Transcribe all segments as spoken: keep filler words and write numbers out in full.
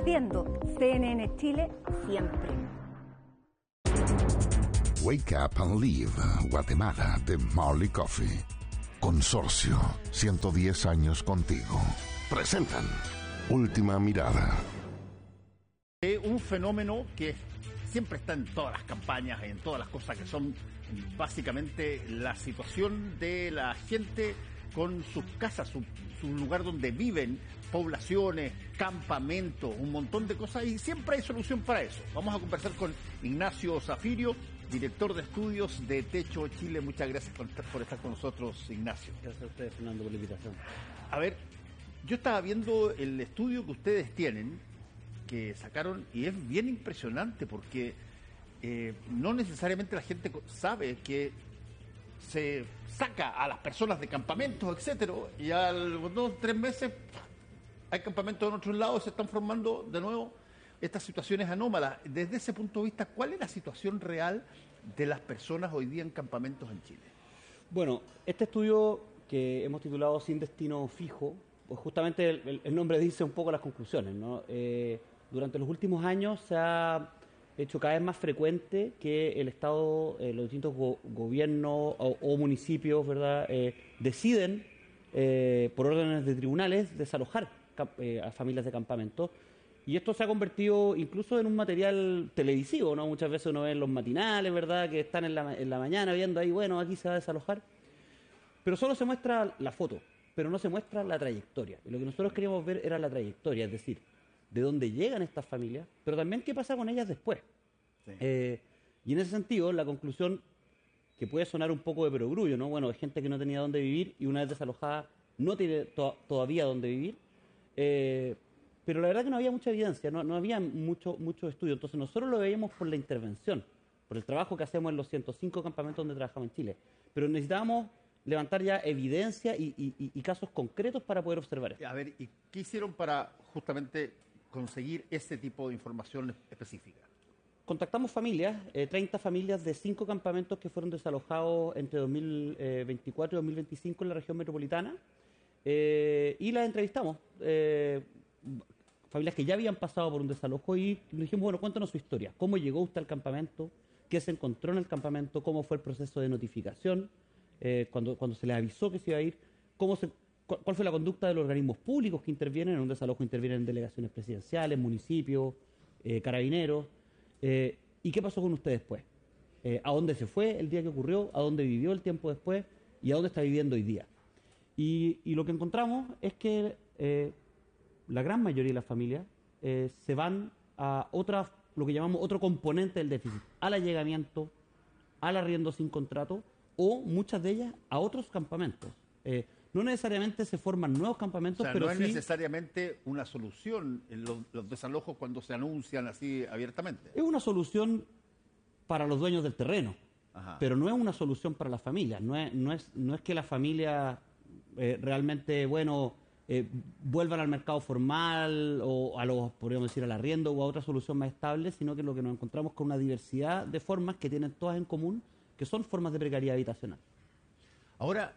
Estás viendo C N N Chile siempre. Wake Up and Live, Guatemala, de Marley Coffee. Consorcio, ciento diez años contigo. Presentan Última Mirada. Es un fenómeno que siempre está en todas las campañas, en todas las cosas que son básicamente la situación de la gente con sus casas, su, su lugar donde viven, poblaciones, campamentos, un montón de cosas, y siempre hay solución para eso. Vamos a conversar con Ignacio Zafirio, director de estudios de Techo Chile. Muchas gracias por, por estar con nosotros, Ignacio. Gracias a ustedes, Fernando, por la invitación. A ver, yo estaba viendo el estudio que ustedes tienen, que sacaron, y es bien impresionante porque eh, no necesariamente la gente sabe que se saca a las personas de campamentos, etcétera, y a los dos, tres meses hay campamentos en otros lados, se están formando de nuevo estas situaciones anómalas. Desde ese punto de vista, ¿cuál es la situación real de las personas hoy día en campamentos en Chile? Bueno, este estudio que hemos titulado Sin Destino Fijo, pues justamente el, el nombre dice un poco las conclusiones, ¿no? Eh, durante los últimos años se ha hecho cada vez más frecuente que el Estado, eh, los distintos go gobiernos o, o municipios, ¿verdad?, eh, deciden, eh, por órdenes de tribunales, desalojar eh, a familias de campamentos. Y esto se ha convertido incluso en un material televisivo, ¿no? Muchas veces uno ve en los matinales, ¿verdad?, que están en la, en la mañana viendo ahí, bueno, aquí se va a desalojar. Pero solo se muestra la foto, pero no se muestra la trayectoria. Y lo que nosotros queríamos ver era la trayectoria, es decir, de dónde llegan estas familias, pero también qué pasa con ellas después. Sí. Eh, y en ese sentido, la conclusión, que puede sonar un poco de perogrullo, ¿no? Bueno, hay gente que no tenía dónde vivir y una vez desalojada no tiene to todavía dónde vivir. Eh, pero la verdad que no había mucha evidencia, no, no había mucho, mucho estudio. Entonces nosotros lo veíamos por la intervención, por el trabajo que hacemos en los ciento cinco campamentos donde trabajamos en Chile. Pero necesitábamos levantar ya evidencia y, y, y casos concretos para poder observar esto. A ver, ¿y qué hicieron para justamente conseguir ese tipo de información específica? Contactamos familias, eh, treinta familias de cinco campamentos que fueron desalojados entre dos mil veinticuatro y dos mil veinticinco en la región metropolitana, eh, y las entrevistamos. Eh, familias que ya habían pasado por un desalojo y le dijimos, bueno, cuéntanos su historia. ¿Cómo llegó usted al campamento? ¿Qué se encontró en el campamento? ¿Cómo fue el proceso de notificación? Eh, cuando, cuando se les avisó que se iba a ir, ¿cómo se, cu ¿cuál fue la conducta de los organismos públicos que intervienen? En un desalojo intervienen delegaciones presidenciales, municipios, eh, carabineros. Eh, ¿Y qué pasó con usted después? Eh, ¿A dónde se fue el día que ocurrió? ¿A dónde vivió el tiempo después? ¿Y a dónde está viviendo hoy día? Y, y lo que encontramos es que eh, la gran mayoría de las familias eh, se van a otra, lo que llamamos otro componente del déficit, al allegamiento, al arriendo sin contrato, o muchas de ellas a otros campamentos. Eh, no necesariamente se forman nuevos campamentos, o sea, pero no es sí necesariamente una solución en los, los desalojos cuando se anuncian así abiertamente. Es una solución para los dueños del terreno, Ajá. pero no es una solución para las familias. No es, no es, no es que las familias eh, realmente, bueno, eh, vuelvan al mercado formal o a los, podríamos decir, al arriendo o a otra solución más estable, sino que lo que nos encontramos con una diversidad de formas que tienen todas en común, que son formas de precariedad habitacional. Ahora,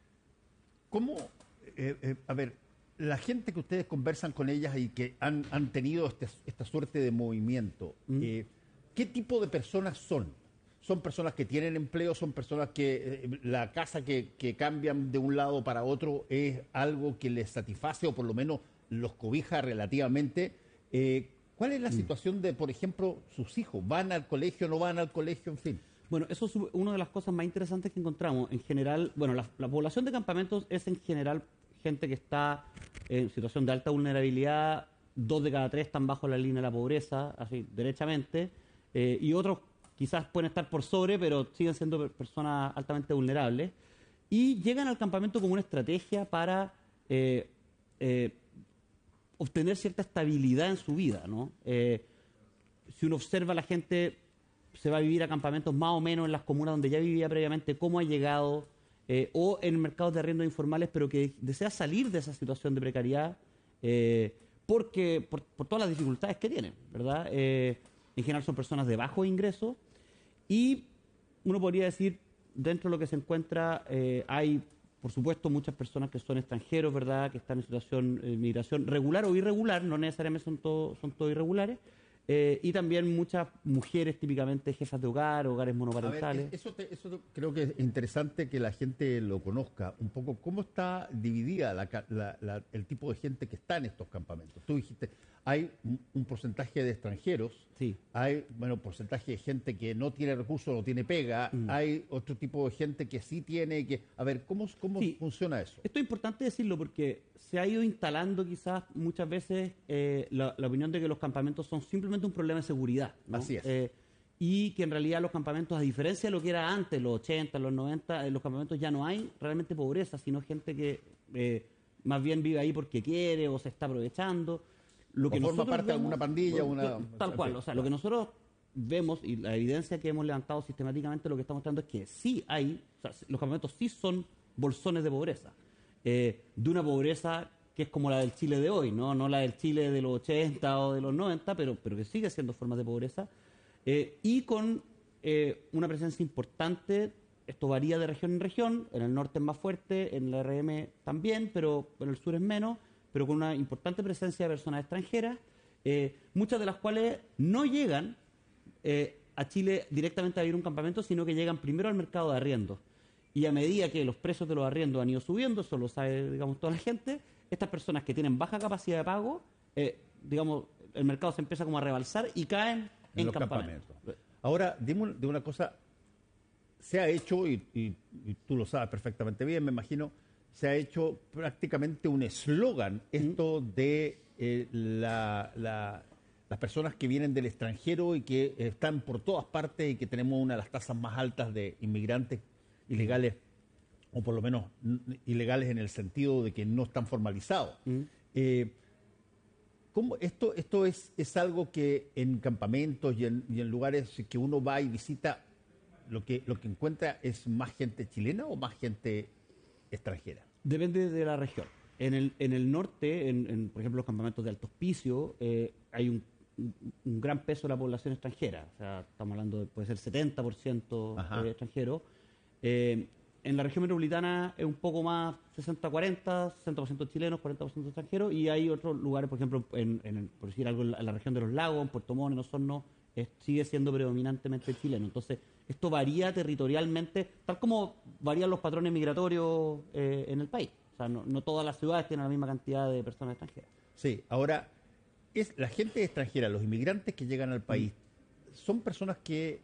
¿cómo, eh, eh, a ver, la gente que ustedes conversan con ellas y que han, han tenido este, esta suerte de movimiento, mm. eh, ¿qué tipo de personas son? ¿Son personas que tienen empleo? ¿Son personas que eh, la casa que, que cambian de un lado para otro es algo que les satisface o por lo menos los cobija relativamente? Eh, ¿Cuál es la mm. situación de, por ejemplo, sus hijos? ¿Van al colegio, no van al colegio, en fin? Bueno, eso es una de las cosas más interesantes que encontramos. En general, bueno, la, la población de campamentos es en general gente que está en situación de alta vulnerabilidad, dos de cada tres están bajo la línea de la pobreza, así, derechamente, eh, y otros quizás pueden estar por sobre, pero siguen siendo personas altamente vulnerables, y llegan al campamento como una estrategia para eh, eh, obtener cierta estabilidad en su vida, ¿no? Eh, si uno observa a la gente, se va a vivir a campamentos más o menos en las comunas donde ya vivía previamente, cómo ha llegado, eh, o en mercados de arriendo informales, pero que desea salir de esa situación de precariedad eh, porque por, por todas las dificultades que tienen, ¿verdad? Eh, en general son personas de bajo ingreso y uno podría decir, dentro de lo que se encuentra, eh, hay por supuesto, muchas personas que son extranjeros, ¿verdad?, que están en situación de migración regular o irregular, no necesariamente son todos son todos irregulares, eh, y también muchas mujeres típicamente jefas de hogar, hogares monoparentales. A ver, eso, te- eso creo que es interesante que la gente lo conozca un poco. ¿Cómo está dividida la ca- la- la- el tipo de gente que está en estos campamentos? Tú dijiste, hay un, un porcentaje de extranjeros, Sí. hay bueno porcentaje de gente que no tiene recursos, no tiene pega, Mm. hay otro tipo de gente que sí tiene, que a ver, ¿cómo, cómo Sí. funciona eso? Esto es importante decirlo porque se ha ido instalando quizás muchas veces eh, la, la opinión de que los campamentos son simplemente un problema de seguridad, ¿no? Así es. Eh, y que en realidad los campamentos, a diferencia de lo que era antes, los ochenta, los noventa, en los campamentos ya no hay realmente pobreza, sino gente que eh, más bien vive ahí porque quiere o se está aprovechando. Lo O forma nosotros parte de vemos- alguna pandilla, una- Tal cual, o sea, lo que nosotros vemos y la evidencia que hemos levantado sistemáticamente lo que está mostrando es que sí hay, o sea, los campamentos sí son bolsones de pobreza, eh, de una pobreza que es como la del Chile de hoy, no, no la del Chile de los ochenta o de los noventa, pero, pero que sigue siendo formas de pobreza, eh, y con eh, una presencia importante. Esto varía de región en región, en el norte es más fuerte, en la R M también, pero en el sur es menos, pero con una importante presencia de personas extranjeras, eh, muchas de las cuales no llegan eh, a Chile directamente a vivir un campamento, sino que llegan primero al mercado de arriendos. Y a medida que los precios de los arriendos han ido subiendo, eso lo sabe, digamos, toda la gente, estas personas que tienen baja capacidad de pago, eh, digamos, el mercado se empieza como a rebalsar y caen en, En los campamentos. campamentos. Ahora, dime un- de una cosa, se ha hecho, y, y- y tú lo sabes perfectamente bien, me imagino, se ha hecho prácticamente un eslogan esto de eh, la- la- las personas que vienen del extranjero y que están por todas partes y que tenemos una de las tasas más altas de inmigrantes ilegales, o por lo menos n- ilegales en el sentido de que no están formalizados. Eh, ¿Cómo esto esto es, es algo que en campamentos y en, y en lugares que uno va y visita, lo que, lo que encuentra es más gente chilena o más gente extranjera? Depende de la región. En el, en el norte, en, en, por ejemplo, los campamentos de Alto Hospicio, eh, hay un, un- un gran peso de la población extranjera. O sea, estamos hablando de, puede ser setenta por ciento Ajá. eh, extranjero. Eh, en la región metropolitana es un poco más sesenta cuarenta, sesenta por ciento chilenos, cuarenta por ciento extranjeros, y hay otros lugares, por ejemplo, en, en el- por decir algo, en la, en la región de los lagos, en Puerto Montt, en Osorno, eh, sigue siendo predominantemente chileno. Entonces, esto varía territorialmente, tal como varían los patrones migratorios eh, en el país. O sea, no, no todas las ciudades tienen la misma cantidad de personas extranjeras. Sí, ahora, es la gente extranjera, los inmigrantes que llegan al país, ¿son personas que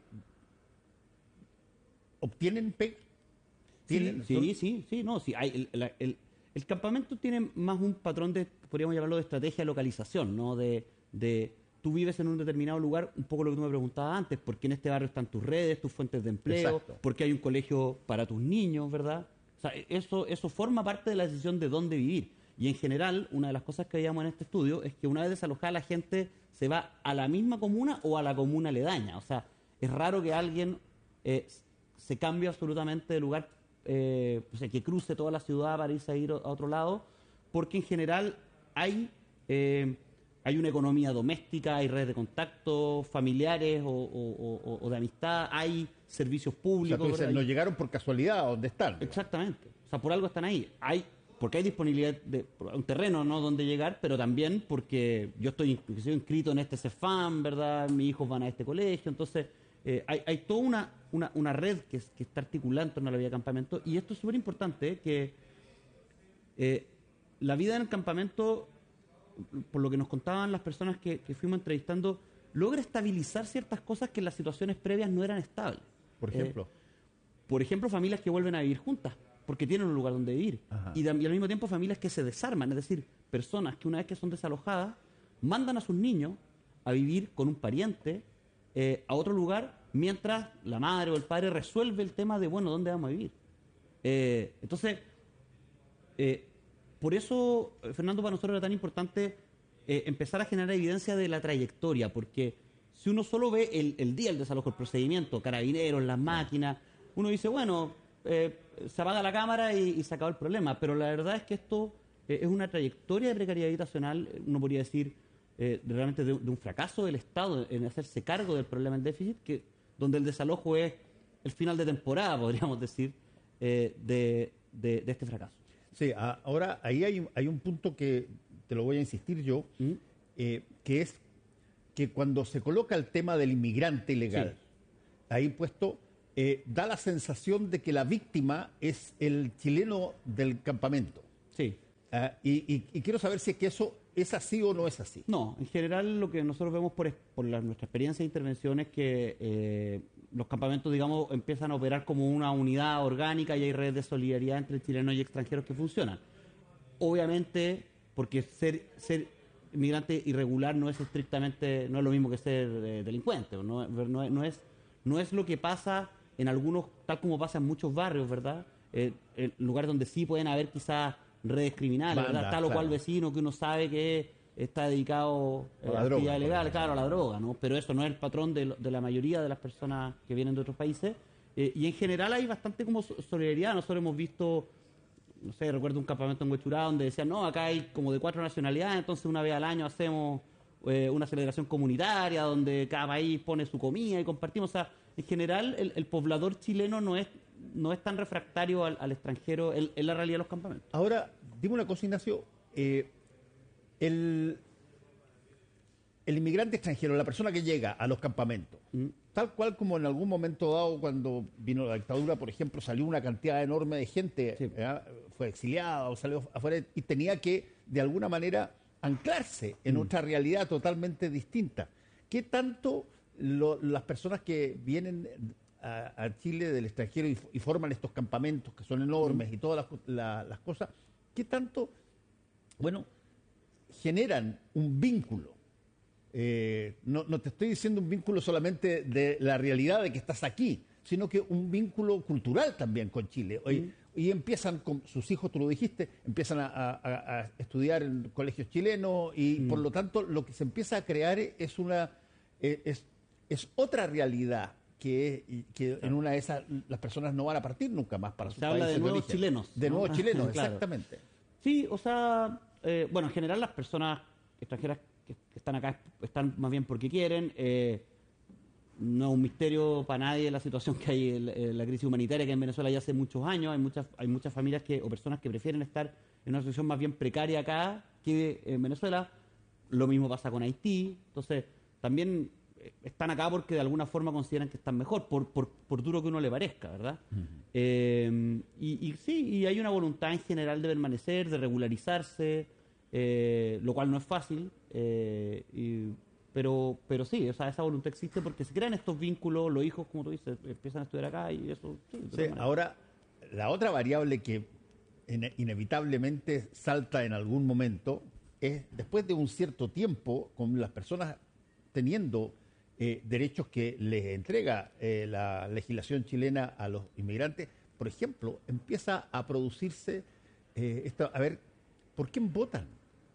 obtienen pega? Sí, ¿Tienen- sí, son- sí, sí, no, sí. Hay, el, la- el- el campamento tiene más un patrón de, podríamos llamarlo de estrategia de localización, ¿no? De, de tú vives en un determinado lugar, un poco lo que tú me preguntabas antes, porque en este barrio están tus redes, tus fuentes de empleo, Exacto. porque hay un colegio para tus niños, ¿verdad? O sea, eso, eso forma parte de la decisión de dónde vivir. Y en general, una de las cosas que veíamos en este estudio es que una vez desalojada la gente se va a la misma comuna o a la comuna aledaña. O sea, es raro que alguien eh, se cambie absolutamente de lugar, eh, o sea, que cruce toda la ciudad para irse a ir a otro lado, porque en general hay, eh, hay una economía doméstica, hay redes de contacto, familiares o, o- o- o de amistad, hay servicios O sea, públicos. tú dices, ¿verdad? no llegaron por casualidad a donde están. Exactamente. O sea, por algo están ahí. Hay, porque hay disponibilidad de un terreno, ¿no?, donde llegar, pero también porque yo estoy inclusive inscrito en este CEFAM, ¿verdad? Mis hijos van a este colegio. Entonces, eh, hay, hay toda una, una, una red que, es- que está articulando en torno a la vida de campamento. Y esto es súper importante, ¿eh? que eh, la vida en el campamento, por lo que nos contaban las personas que, que fuimos entrevistando, logra estabilizar ciertas cosas que en las situaciones previas no eran estables. Por Eh, ejemplo. por ejemplo, familias que vuelven a vivir juntas, porque tienen un lugar donde vivir. Ajá. Y, tam- y al mismo tiempo familias que se desarman, es decir, personas que una vez que son desalojadas, mandan a sus niños a vivir con un pariente eh, a otro lugar, mientras la madre o el padre resuelve el tema de, bueno, ¿dónde vamos a vivir? Eh, entonces, eh, por eso, eh, Fernando, para nosotros era tan importante eh, empezar a generar evidencia de la trayectoria, porque si uno solo ve el, el día del desalojo, el procedimiento, carabineros, las máquinas, uno dice, bueno, eh, se apaga la cámara y, y se acabó el problema, pero la verdad es que esto eh, es una trayectoria de precariedad habitacional, eh, uno podría decir, eh, de- realmente de, de un fracaso del Estado en hacerse cargo del problema del déficit, que donde el desalojo es el final de temporada, podríamos decir, eh, de, de, de este fracaso. Sí, a, ahora ahí hay, un- hay un punto que te lo voy a insistir yo, ¿Mm? eh, que es que cuando se coloca el tema del inmigrante ilegal, Sí. ahí puesto, eh, da la sensación de que la víctima es el chileno del campamento. Sí. Ah, y, y- y quiero saber si es que eso es así o no es así. No, en general lo que nosotros vemos por, es- por la- nuestra experiencia de intervención es que eh, los campamentos, digamos, empiezan a operar como una unidad orgánica y hay redes de solidaridad entre chilenos y extranjeros que funcionan. Obviamente, porque ser, ser inmigrante irregular no es estrictamente, no es lo mismo que ser eh, delincuente, no, no, es- no es, no es lo que pasa en algunos, tal como pasa en muchos barrios, ¿verdad? Eh, en lugares donde sí pueden haber quizás redes criminales, Bandas, ¿verdad? Tal o cual claro. vecino que uno sabe que está dedicado A eh, la a droga, actividad por legal, ejemplo. claro, a la droga, ¿no? Pero eso no es el patrón de, lo- de la mayoría de las personas que vienen de otros países. Eh, y en general hay bastante como so- solidaridad. Nosotros hemos visto, no sé, recuerdo un campamento en Huechurá donde decían, no, acá hay como de cuatro nacionalidades, entonces una vez al año hacemos eh, una celebración comunitaria donde cada país pone su comida y compartimos. O sea, en general el, el poblador chileno no es no es tan refractario al, al extranjero en, en la realidad de los campamentos. Ahora, dime una cosa, Ignacio. eh, el, el inmigrante extranjero, la persona que llega a los campamentos, Mm. tal cual como en algún momento dado, cuando vino la dictadura, por ejemplo, salió una cantidad enorme de gente, Sí. ¿verdad? Fue exiliada o salió afuera y tenía que, de alguna manera, anclarse en Mm. otra realidad totalmente distinta. ¿Qué tanto lo- las personas que vienen a, a Chile del extranjero y, y forman estos campamentos que son enormes y todas las, la- las cosas, qué tanto, bueno, generan un vínculo? Eh, no, no te estoy diciendo un vínculo solamente de la realidad de que estás aquí, sino que un vínculo cultural también con Chile. Hoy, y empiezan con sus hijos, tú lo dijiste, empiezan a, a- a estudiar en colegios chilenos y por lo tanto lo que se empieza a crear es una eh, es, es otra realidad que, y que en una de esas las personas no van a partir nunca más para sus Se habla países de nuevos origen. chilenos, De ¿no? nuevos chilenos, Claro. exactamente. Sí, o sea, eh, bueno, en general las personas extranjeras que, que están acá están más bien porque quieren. eh, no es un misterio para nadie la situación que hay, el- el- la crisis humanitaria que hay en Venezuela ya hace muchos años. Hay muchas, hay muchas familias que, o personas que prefieren estar en una situación más bien precaria acá que en Venezuela. Lo mismo pasa con Haití. Entonces, también eh, están acá porque de alguna forma consideran que están mejor, por, por, por duro que uno le parezca, ¿verdad? Eh, y, y sí, y hay una voluntad en general de permanecer, de regularizarse, eh, lo cual no es fácil, eh, y- pero, pero sí, o sea, esa voluntad existe porque se crean estos vínculos, los hijos, como tú dices, empiezan a estudiar acá y eso, sí. de Sí, todas maneras. ahora, la otra variable que ine- inevitablemente salta en algún momento es después de un cierto tiempo, con las personas teniendo eh, derechos que les entrega eh, la legislación chilena a los inmigrantes, por ejemplo, empieza a producirse eh, esto, a ver, ¿por quién votan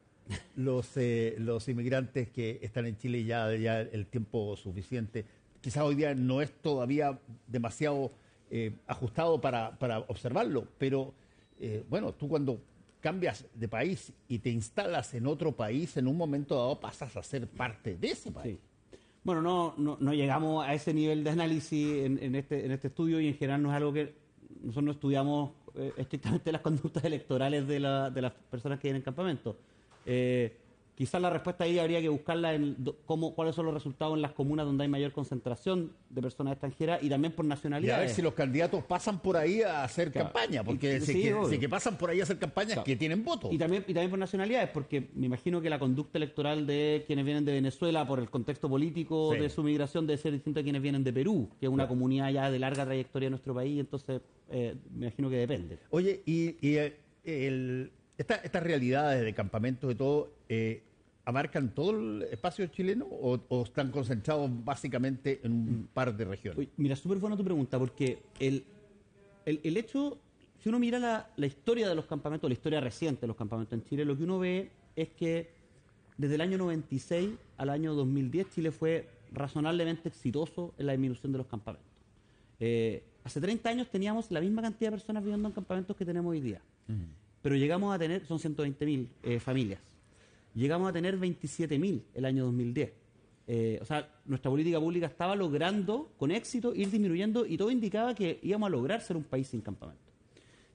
los, eh, los inmigrantes que están en Chile ya, ya el tiempo suficiente? Quizás hoy día no es todavía demasiado eh, ajustado para, para observarlo, pero eh, bueno, tú cuando cambias de país y te instalas en otro país, en un momento dado pasas a ser parte de ese país. Sí. Bueno, no, no, no llegamos a ese nivel de análisis en, en este, en este estudio y en general no es algo que nosotros no estudiamos eh, estrictamente las conductas electorales de, la, de las personas que vienen en campamento. Eh, quizás la respuesta ahí habría que buscarla en do- cómo, cuáles son los resultados en las comunas donde hay mayor concentración de personas extranjeras y también por Y a nacionalidades. ver si los candidatos pasan por ahí a hacer Claro. campaña, porque Y- si, sí, que, obvio. si que pasan por ahí a hacer campaña es Claro. que tienen votos. Y también, y también por nacionalidades, porque me imagino que la conducta electoral de quienes vienen de Venezuela por el contexto político Sí. de su migración debe ser distinta a quienes vienen de Perú, que es una Claro. comunidad ya de larga trayectoria en nuestro país, entonces eh, me imagino que depende. Oye, y, y, eh, el- esta- estas realidades de campamentos y todo, eh, ¿abarcan todo el espacio chileno o, o están concentrados básicamente en un par de regiones? Oye, mira, súper buena tu pregunta, porque el, el, el hecho, si uno mira la, la historia de los campamentos, la historia reciente de los campamentos en Chile, lo que uno ve es que desde el año noventa y seis al año dos mil diez Chile fue razonablemente exitoso en la disminución de los campamentos. Eh, hace treinta años teníamos la misma cantidad de personas viviendo en campamentos que tenemos hoy día, pero llegamos a tener, son ciento veinte mil eh, familias, llegamos a tener veintisiete mil el año dos mil diez. Eh, o sea, nuestra política pública estaba logrando con éxito ir disminuyendo y todo indicaba que íbamos a lograr ser un país sin campamento.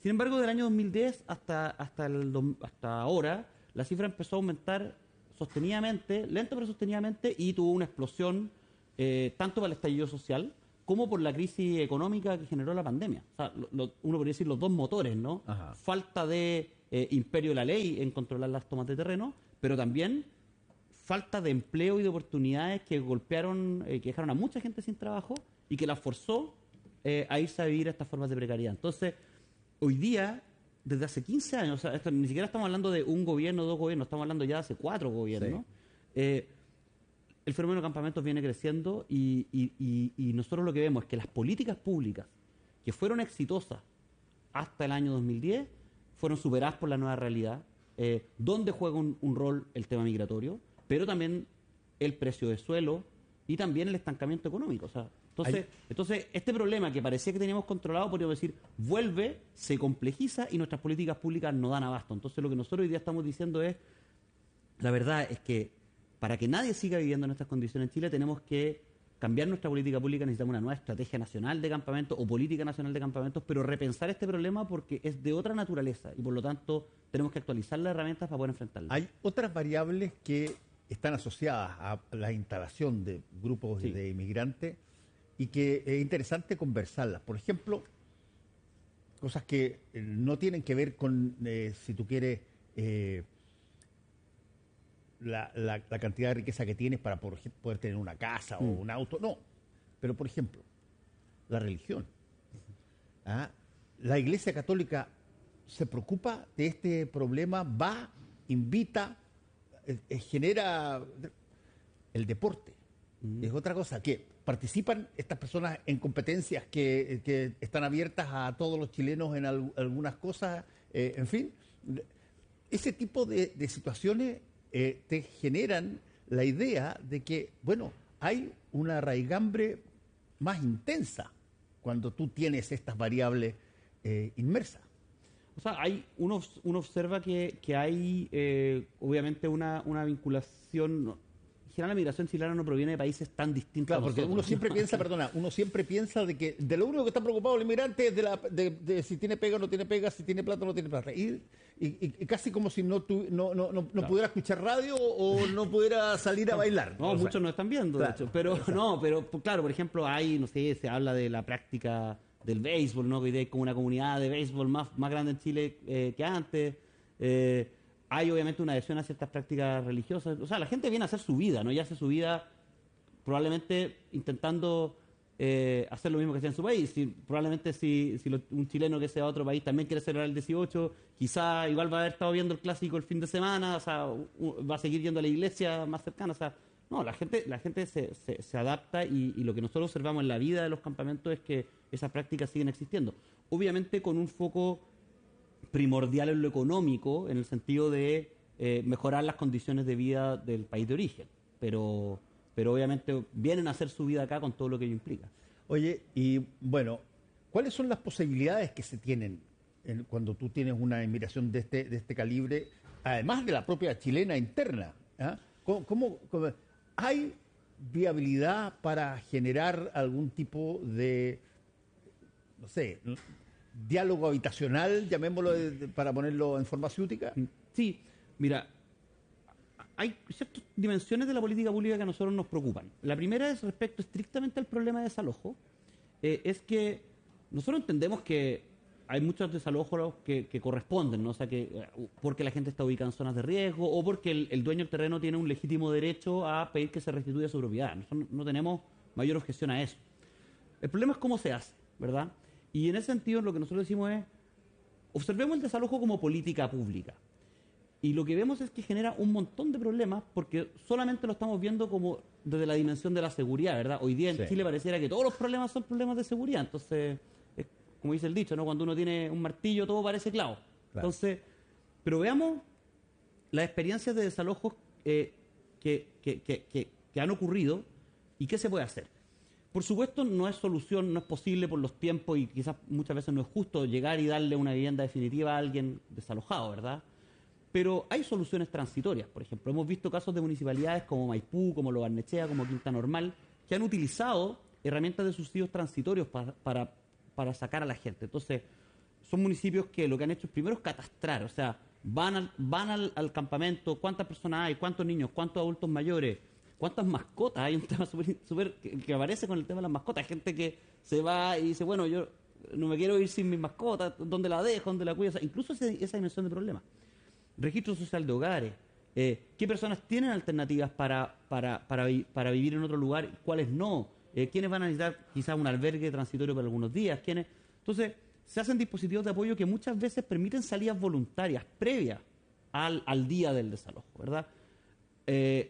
Sin embargo, del año dos mil diez hasta, hasta, el, dom- hasta ahora, la cifra empezó a aumentar sostenidamente, lento pero sostenidamente, y tuvo una explosión eh, tanto para el estallido social como por la crisis económica que generó la pandemia. O sea, lo- lo- uno podría decir los dos motores, ¿no? Ajá. Falta de eh, imperio de la ley en controlar las tomas de terreno, pero también falta de empleo y de oportunidades que golpearon, eh, que dejaron a mucha gente sin trabajo y que la forzó eh, a irse a vivir a estas formas de precariedad. Entonces, hoy día, desde hace quince años, o sea, esto, ni siquiera estamos hablando de un gobierno o dos gobiernos, estamos hablando ya de hace cuatro gobiernos, Sí. eh, el fenómeno de campamentos viene creciendo y, y- y- y nosotros lo que vemos es que las políticas públicas que fueron exitosas hasta el año dos mil diez fueron superadas por la nueva realidad, eh, donde juega un, un rol el tema migratorio, pero también el precio de suelo y también el estancamiento económico. O sea, entonces, Hay- entonces, este problema que parecía que teníamos controlado, podríamos decir, vuelve, se complejiza y nuestras políticas públicas no dan abasto. Entonces, lo que nosotros hoy día estamos diciendo es, la verdad es que para que nadie siga viviendo en estas condiciones en Chile, tenemos que cambiar nuestra política pública, necesitamos una nueva estrategia nacional de campamentos o política nacional de campamentos, pero repensar este problema porque es de otra naturaleza y por lo tanto tenemos que actualizar las herramientas para poder enfrentarlo. Hay otras variables que están asociadas a la instalación de grupos Sí. de inmigrantes y que es interesante conversarlas. Por ejemplo, cosas que eh, no tienen que ver con, eh, si tú quieres, eh, la, la- la cantidad de riqueza que tienes para por ejemplo, poder tener una casa o Mm. un auto. No, pero por ejemplo, la religión. ¿Ah? La Iglesia Católica se preocupa de este problema, va, invita, eh, eh, genera el deporte. Es otra cosa, que participan estas personas en competencias que, que están abiertas a todos los chilenos en al- algunas cosas, eh, en fin. Ese tipo de, de situaciones eh, te generan la idea de que, bueno, hay una raigambre más intensa cuando tú tienes estas variables eh, inmersas. O sea, hay, uno, uno observa que, que hay eh, obviamente una, una vinculación. no, En general, la migración chilena no proviene de países tan distintos. Claro, a porque nosotros, uno ¿no? siempre piensa, perdona, uno siempre piensa de que de lo único que está preocupado el inmigrante es de, la, de, de si tiene pega o no tiene pega, si tiene plata o no tiene plata. Y, y- y- y casi como si no, tu- no, no, no, no Claro. pudiera escuchar radio o no pudiera salir a bailar. No, O sea, muchos no están viendo, claro, de hecho. Pero no, pero pues, claro, por ejemplo, hay, no sé, se habla de la práctica del béisbol, ¿no? Que hoy día hay como una comunidad de béisbol más, más grande en Chile eh, que antes. Eh, hay obviamente una adhesión a ciertas prácticas religiosas. O sea, la gente viene a hacer su vida, ¿no? Y hace su vida probablemente intentando eh, hacer lo mismo que hacía en su país. Si, probablemente si, si lo- un chileno que sea de otro país también quiere celebrar el dieciocho, quizá igual va a haber estado viendo el clásico el fin de semana, o sea, u- va a seguir yendo a la iglesia más cercana. O sea, no, la gente, la gente se, se, se adapta y, y lo que nosotros observamos en la vida de los campamentos es que esas prácticas siguen existiendo. Obviamente con un foco primordial en lo económico, en el sentido de eh, mejorar las condiciones de vida del país de origen. Pero, pero obviamente vienen a hacer su vida acá con todo lo que ello implica. Oye, y bueno, ¿cuáles son las posibilidades que se tienen en- cuando tú tienes una inmigración de este, de este calibre, además de la propia chilena interna? ¿Ah? ¿Cómo, cómo- cómo- hay viabilidad para generar algún tipo de, no sé, diálogo habitacional, llamémoslo de- de- para ponerlo en forma ciútica? Sí, mira, hay ciertas dimensiones de la política pública que a nosotros nos preocupan. La primera es respecto estrictamente al problema de desalojo. Eh, es que nosotros entendemos que hay muchos desalojos que, que corresponden, ¿no? O sea, que eh, porque la gente está ubicada en zonas de riesgo o porque el, el dueño del terreno tiene un legítimo derecho a pedir que se restituya su propiedad. Nosotros no, no tenemos mayor objeción a eso. El problema es cómo se hace, ¿verdad? Y en ese sentido lo que nosotros decimos es, observemos el desalojo como política pública. Y lo que vemos es que genera un montón de problemas porque solamente lo estamos viendo como desde la dimensión de la seguridad, ¿verdad? Hoy día en Sí. Chile pareciera que todos los problemas son problemas de seguridad. Entonces, es como dice el dicho, ¿no? Cuando uno tiene un martillo todo parece clavo. Claro. Entonces, pero veamos las experiencias de desalojos eh, que, que, que, que, que han ocurrido y qué se puede hacer. Por supuesto, no es solución, no es posible por los tiempos y quizás muchas veces no es justo llegar y darle una vivienda definitiva a alguien desalojado, ¿verdad? Pero hay soluciones transitorias. Por ejemplo, hemos visto casos de municipalidades como Maipú, como Lo Barnechea, como Quinta Normal, que han utilizado herramientas de subsidios transitorios para, para, para sacar a la gente. Entonces, son municipios que lo que han hecho es primero es catastrar, o sea, van al, van al, al campamento, cuántas personas hay, cuántos niños, cuántos adultos mayores, cuántas mascotas. Hay un tema súper super que, que aparece con el tema de las mascotas. Hay gente que se va y dice, bueno, yo no me quiero ir sin mis mascotas, ¿dónde la dejo? ¿Dónde la cuido? O sea, incluso ese, esa dimensión de problemas. Registro social de hogares. Eh, ¿Qué personas tienen alternativas para, para, para, para vivir en otro lugar? ¿Cuáles no? Eh, ¿Quiénes van a necesitar quizás un albergue transitorio por algunos días? ¿Quiénes? Entonces, se hacen dispositivos de apoyo que muchas veces permiten salidas voluntarias previas al, al día del desalojo, ¿verdad? Eh,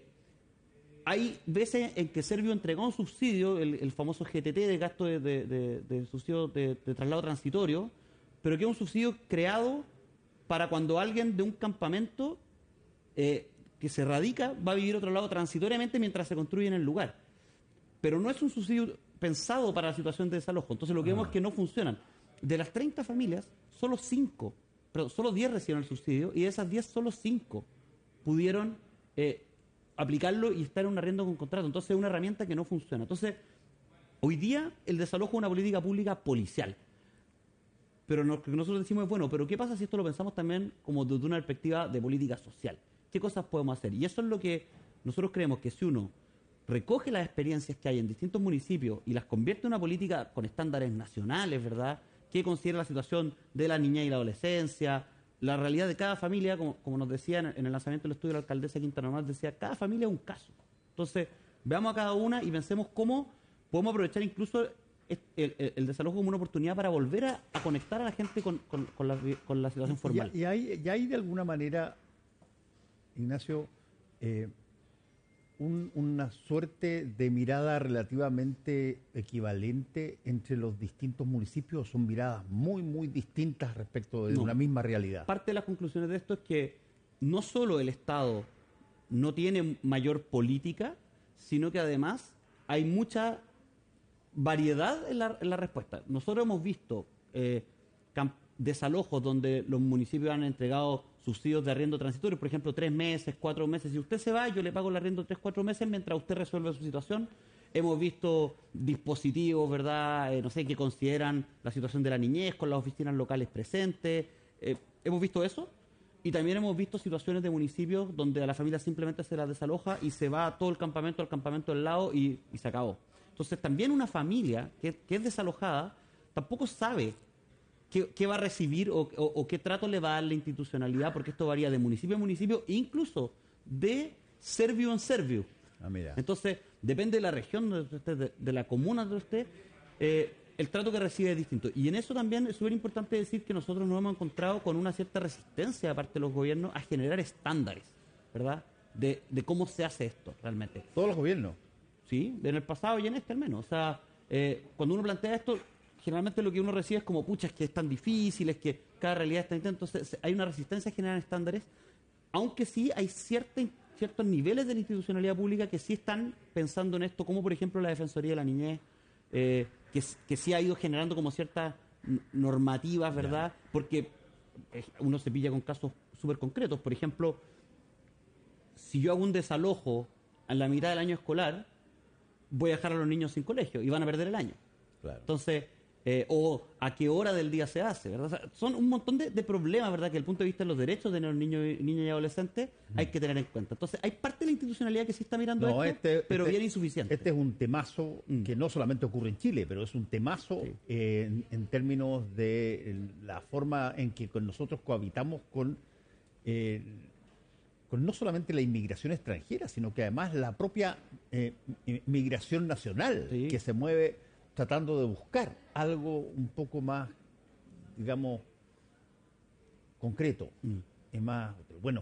hay veces en que Servio entregó un subsidio, el, el famoso G T T de gasto de, de, de, de subsidio de, de traslado transitorio, pero que es un subsidio creado para cuando alguien de un campamento eh, que se radica va a vivir a otro lado transitoriamente mientras se construye en el lugar. Pero no es un subsidio pensado para la situación de desalojo. Entonces lo que vemos es que no funcionan. De las treinta familias, solo cinco, perdón, solo diez recibieron el subsidio, y de esas diez, solo cinco pudieron eh, aplicarlo y estar en un arriendo con contrato. Entonces es una herramienta que no funciona. Entonces, hoy día el desalojo es una política pública policial. Pero lo que nosotros decimos es, bueno, pero ¿qué pasa si esto lo pensamos también como desde una perspectiva de política social? ¿Qué cosas podemos hacer? Y eso es lo que nosotros creemos, que si uno recoge las experiencias que hay en distintos municipios y las convierte en una política con estándares nacionales, ¿verdad?, que considera la situación de la niñez y la adolescencia, la realidad de cada familia, como, como nos decía en, en el lanzamiento del estudio de la alcaldesa Quintana Normal, decía, cada familia es un caso. Entonces, veamos a cada una y pensemos cómo podemos aprovechar incluso el, el, el desalojo como una oportunidad para volver a, a conectar a la gente con, con, con, la, con la situación formal. Y, y, hay, y hay de alguna manera, Ignacio, eh, Un, una suerte de mirada relativamente equivalente entre los distintos municipios. Son miradas muy, muy distintas respecto de No. una misma realidad. Parte de las conclusiones de esto es que no solo el Estado no tiene mayor política, sino que además hay mucha variedad en la, en la respuesta. Nosotros hemos visto eh, desalojos donde los municipios han entregado subsidios de arriendo transitorio, por ejemplo, tres meses, cuatro meses. Si usted se va, yo le pago el arriendo tres, cuatro meses mientras usted resuelve su situación. Hemos visto dispositivos, ¿verdad?, eh, no sé, que consideran la situación de la niñez con las oficinas locales presentes. Eh, hemos visto eso. Y también hemos visto situaciones de municipios donde a la familia simplemente se la desaloja y se va a todo el campamento al campamento al lado y, y se acabó. Entonces, también una familia que, que es desalojada tampoco sabe ¿Qué, qué va a recibir o, o, o qué trato le va a dar la institucionalidad? Porque esto varía de municipio a municipio, incluso de servio en servio. Ah, mira. Entonces, depende de la región de usted, de, de la comuna de usted, eh, el trato que recibe es distinto. Y en eso también es súper importante decir que nosotros nos hemos encontrado con una cierta resistencia de parte de los gobiernos a generar estándares, ¿verdad?, de, de cómo se hace esto realmente. Todos los gobiernos. Sí, en el pasado y en este al menos. O sea, eh, cuando uno plantea esto, generalmente lo que uno recibe es como, pucha, es que es tan difícil, es que cada realidad está distinta. Entonces hay una resistencia a generar estándares, aunque sí hay cierta, ciertos niveles de la institucionalidad pública que sí están pensando en esto, como por ejemplo la Defensoría de la Niñez, eh, que, que sí ha ido generando como ciertas normativas, ¿verdad? Porque uno se pilla con casos súper concretos. Por ejemplo, si yo hago un desalojo en la mitad del año escolar, voy a dejar a los niños sin colegio y van a perder el año. Claro. Entonces, eh, o a qué hora del día se hace, ¿verdad? O sea, son un montón de, de problemas, ¿verdad?, que desde el punto de vista de los derechos de los niños, y- niñas y adolescentes mm. hay que tener en cuenta. Entonces, hay parte de la institucionalidad que sí está mirando No, esto, este- pero este- bien insuficiente. Este es un temazo Mm. que no solamente ocurre en Chile, pero es un temazo Sí. eh, en, en términos de el- la forma en que con nosotros cohabitamos con, eh, con no solamente la inmigración extranjera, sino que además la propia eh, mi- migración nacional, Sí. que se mueve tratando de buscar algo un poco más, digamos, concreto. Mm. Es más, bueno,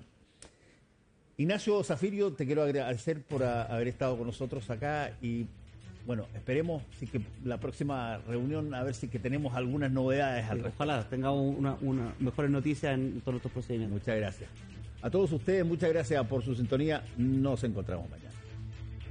Ignacio Zafirio, te quiero agradecer por a- haber estado con nosotros acá y bueno, esperemos sí que la próxima reunión a ver si que tenemos algunas novedades al Sí, respecto. ojalá tengamos una, una mejores noticias en todos nuestros procedimientos. Muchas gracias. A todos ustedes, muchas gracias por su sintonía. Nos encontramos mañana.